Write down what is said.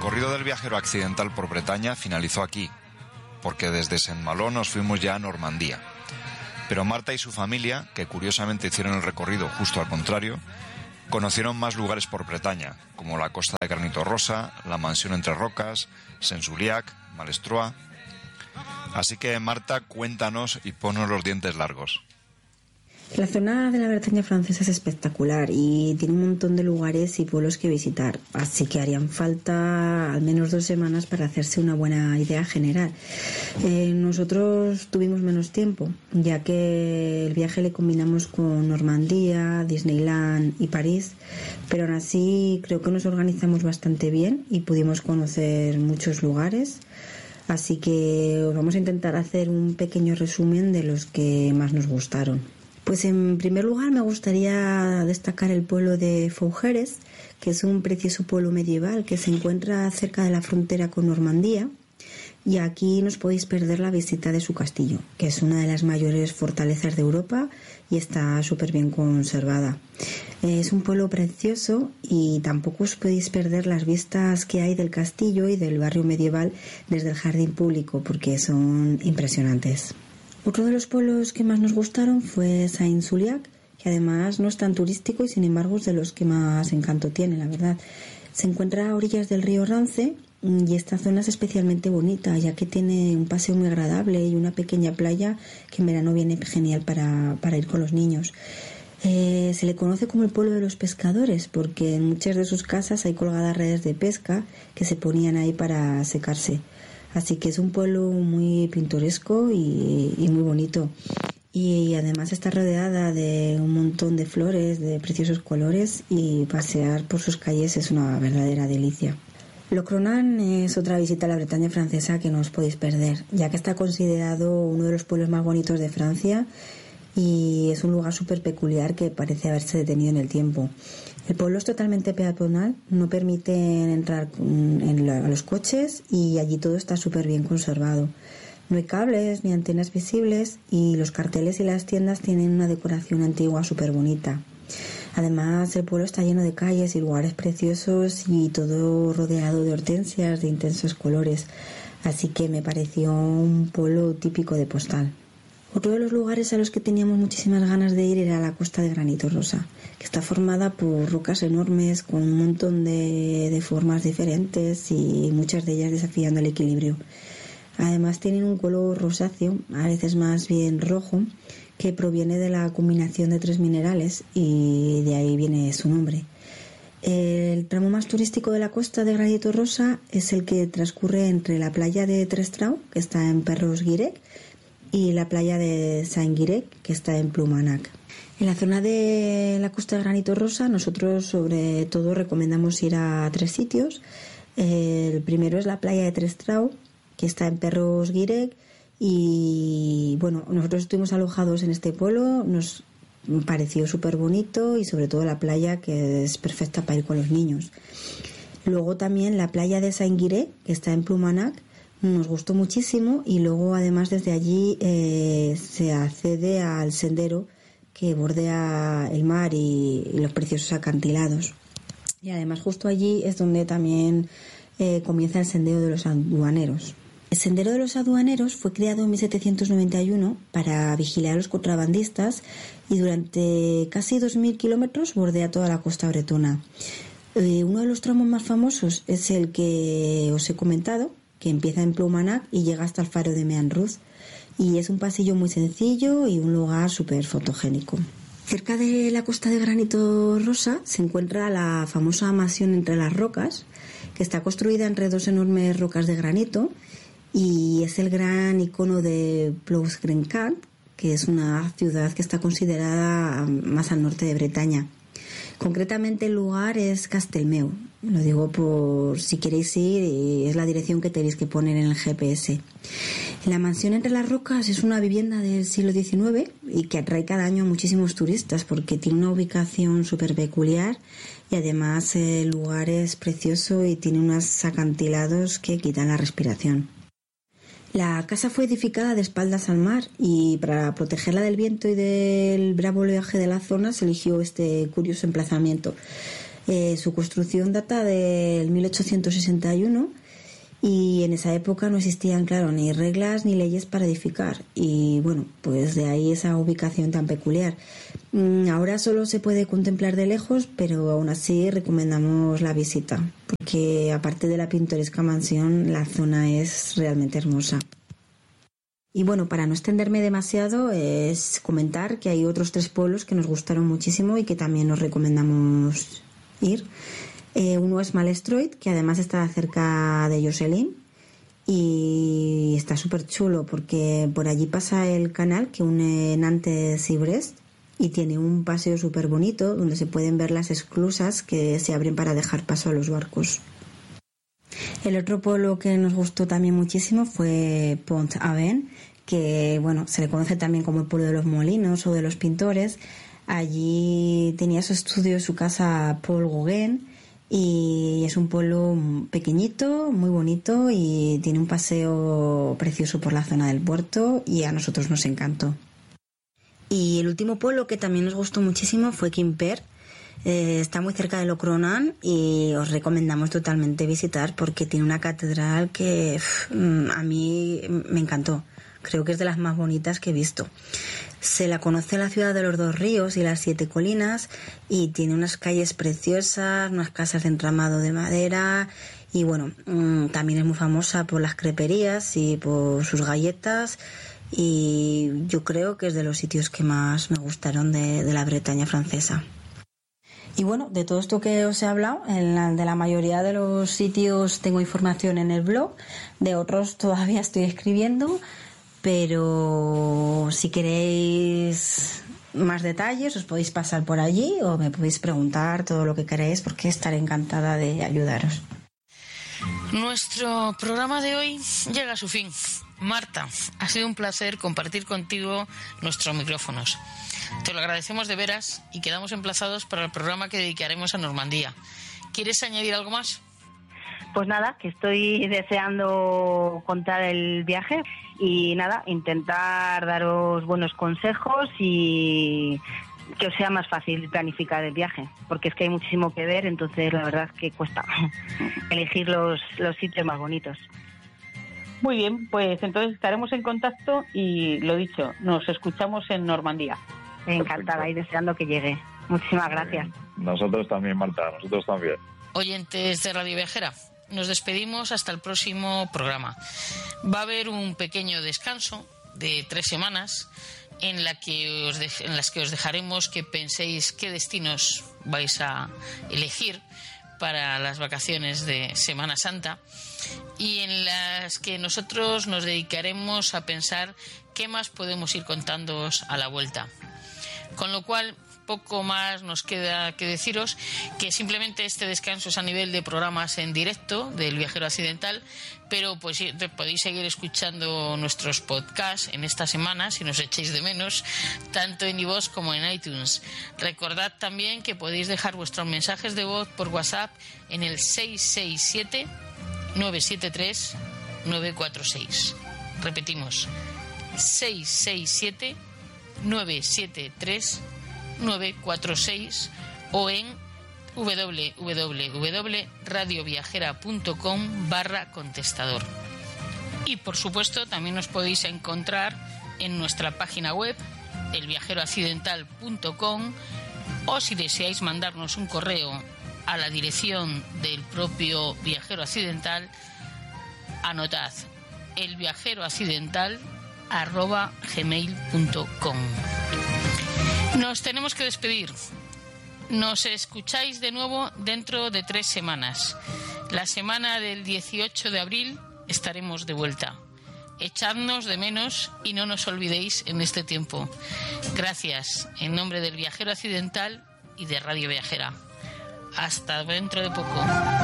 recorrido del viajero accidental por Bretaña finalizó aquí, porque desde Saint-Malo nos fuimos ya a Normandía. Pero Marta y su familia, que curiosamente hicieron el recorrido justo al contrario, conocieron más lugares por Bretaña, como la costa de Granito Rosa, la mansión entre rocas, Saint-Juliac, Malestroit. Así que Marta, cuéntanos y ponnos los dientes largos. La zona de la Bretaña francesa es espectacular y tiene un montón de lugares y pueblos que visitar, así que harían falta al menos 2 semanas para hacerse una buena idea general. Nosotros tuvimos menos tiempo, ya que el viaje le combinamos con Normandía, Disneyland y París, pero aún así creo que nos organizamos bastante bien y pudimos conocer muchos lugares. Así que os vamos a intentar hacer un pequeño resumen de los que más nos gustaron. Pues en primer lugar me gustaría destacar el pueblo de Fougeres, que es un precioso pueblo medieval que se encuentra cerca de la frontera con Normandía, y aquí no os podéis perder la visita de su castillo, que es una de las mayores fortalezas de Europa y está súper bien conservada. Es un pueblo precioso y tampoco os podéis perder las vistas que hay del castillo y del barrio medieval desde el jardín público, porque son impresionantes. Otro de los pueblos que más nos gustaron fue Saint-Juliac, que además no es tan turístico y sin embargo es de los que más encanto tiene, la verdad. Se encuentra a orillas del río Rance y esta zona es especialmente bonita, ya que tiene un paseo muy agradable y una pequeña playa que en verano viene genial para ir con los niños. Se le conoce como el pueblo de los pescadores porque en muchas de sus casas hay colgadas redes de pesca que se ponían ahí para secarse. Así que es un pueblo muy pintoresco y muy bonito. Y además está rodeada de un montón de flores de preciosos colores y pasear por sus calles es una verdadera delicia. Locronan es otra visita a la Bretaña francesa que no os podéis perder, ya que está considerado uno de los pueblos más bonitos de Francia y es un lugar súper peculiar que parece haberse detenido en el tiempo. El pueblo es totalmente peatonal, no permiten entrar a los coches y allí todo está súper bien conservado. No hay cables ni antenas visibles y los carteles y las tiendas tienen una decoración antigua súper bonita. Además, el pueblo está lleno de calles y lugares preciosos y todo rodeado de hortensias de intensos colores, así que me pareció un pueblo típico de postal. Otro de los lugares a los que teníamos muchísimas ganas de ir era la costa de Granito Rosa, que está formada por rocas enormes con un montón de formas diferentes y muchas de ellas desafiando el equilibrio. Además tienen un color rosáceo, a veces más bien rojo, que proviene de la combinación de 3 minerales y de ahí viene su nombre. El tramo más turístico de la costa de Granito Rosa es el que transcurre entre la playa de Trestrau, que está en Perros-Guirec, y la playa de Saint-Guirec, que está en Ploumanac. En la zona de la costa de Granito Rosa nosotros sobre todo recomendamos ir a 3 sitios. El primero es la playa de Trestrau, que está en Perros-Guirec, y bueno, nosotros estuvimos alojados en este pueblo, nos pareció súper bonito y sobre todo la playa, que es perfecta para ir con los niños. Luego también la playa de Saint-Guirec, que está en Ploumanac, nos gustó muchísimo y luego además desde allí se accede al sendero que bordea el mar y los preciosos acantilados. Y además justo allí es donde también comienza el sendero de los aduaneros. El sendero de los aduaneros fue creado en 1791 para vigilar a los contrabandistas y durante casi 2.000 kilómetros bordea toda la costa bretona. Uno de los tramos más famosos es el que os he comentado, que empieza en Ploumanac y llega hasta el faro de Meanruz, y es un pasillo muy sencillo y un lugar súper fotogénico. Cerca de la costa de Granito Rosa se encuentra la famosa mansión entre las rocas, que está construida entre 2 enormes rocas de granito y es el gran icono de Plough-Grencamp, que es una ciudad que está considerada más al norte de Bretaña. Concretamente el lugar es Castelmeu, lo digo por si queréis ir y es la dirección que tenéis que poner en el GPS. La mansión entre las rocas es una vivienda del siglo XIX y que atrae cada año a muchísimos turistas porque tiene una ubicación súper peculiar y además el lugar es precioso y tiene unos acantilados que quitan la respiración. La casa fue edificada de espaldas al mar y para protegerla del viento y del bravo oleaje de la zona se eligió este curioso emplazamiento. Su construcción data del 1861 y en esa época no existían, claro, ni reglas ni leyes para edificar. Y bueno, pues de ahí esa ubicación tan peculiar. Ahora solo se puede contemplar de lejos, pero aún así recomendamos la visita, porque aparte de la pintoresca mansión, la zona es realmente hermosa. Y bueno, para no extenderme demasiado, es comentar que hay otros 3 pueblos que nos gustaron muchísimo y que también nos recomendamos ir. Uno es Malestroit, que además está cerca de Jocelyn y está súper chulo porque por allí pasa el canal que une Nantes y Brest y tiene un paseo súper bonito donde se pueden ver las esclusas que se abren para dejar paso a los barcos. El otro pueblo que nos gustó también muchísimo fue Pont-Aven, que bueno, se le conoce también como el pueblo de los molinos o de los pintores. Allí tenía su estudio, su casa Paul Gauguin, y es un pueblo pequeñito, muy bonito y tiene un paseo precioso por la zona del puerto y a nosotros nos encantó. Y el último pueblo que también nos gustó muchísimo fue Quimper. Está muy cerca de Locronan y os recomendamos totalmente visitar porque tiene una catedral que a mí me encantó. Creo que es de las más bonitas que he visto. Se la conoce la ciudad de los 2 ríos y las 7 colinas y tiene unas calles preciosas, unas casas de entramado de madera y bueno, también es muy famosa por las creperías y por sus galletas y yo creo que es de los sitios que más me gustaron de la Bretaña francesa. Y bueno, de todo esto que os he hablado, de la mayoría de los sitios tengo información en el blog, de otros todavía estoy escribiendo, pero si queréis más detalles os podéis pasar por allí o me podéis preguntar todo lo que queráis porque estaré encantada de ayudaros. Nuestro programa de hoy llega a su fin. Marta, ha sido un placer compartir contigo nuestros micrófonos. Te lo agradecemos de veras y quedamos emplazados para el programa que dedicaremos a Normandía. ¿Quieres añadir algo más? Pues nada, que estoy deseando contar el viaje y nada, intentar daros buenos consejos y que os sea más fácil planificar el viaje, porque es que hay muchísimo que ver, entonces la verdad es que cuesta elegir los sitios más bonitos. Muy bien, pues entonces estaremos en contacto y lo dicho, nos escuchamos en Normandía. Encantada y deseando que llegue. Muchísimas gracias. Nosotros también, Marta, nosotros también. Oyentes de Radio Viajera, nos despedimos hasta el próximo programa. Va a haber un pequeño descanso de 3 semanas en las que os dejaremos que penséis qué destinos vais a elegir para las vacaciones de Semana Santa y en las que nosotros nos dedicaremos a pensar qué más podemos ir contándoos a la vuelta. Con lo cual, poco más nos queda que deciros que simplemente este descanso es a nivel de programas en directo del Viajero Accidental, pero pues podéis seguir escuchando nuestros podcasts en esta semana si nos echáis de menos, tanto en iVoox como en iTunes. Recordad también que podéis dejar vuestros mensajes de voz por WhatsApp en el 667-973-946. Repetimos, 667-973-946 o en www.radioviajera.com/contestador. Y por supuesto también os podéis encontrar en nuestra página web elviajeroaccidental.com o si deseáis mandarnos un correo a la dirección del propio Viajero Accidental, anotad elviajeroaccidental@gmail.com. Nos tenemos que despedir. Nos escucháis de nuevo dentro de 3 semanas. La semana del 18 de abril estaremos de vuelta. Echadnos de menos y no nos olvidéis en este tiempo. Gracias en nombre del Viajero Accidental y de Radio Viajera. Hasta dentro de poco.